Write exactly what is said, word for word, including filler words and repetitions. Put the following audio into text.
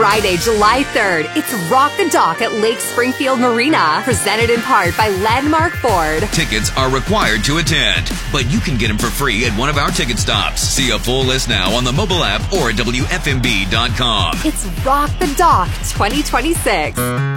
Friday, July third, it's Rock the Dock at Lake Springfield Marina, presented in part by Landmark Ford. Tickets are required to attend, but you can get them for free at one of our ticket stops. See a full list now on the mobile app or W F M B dot com. It's Rock the Dock twenty twenty-six.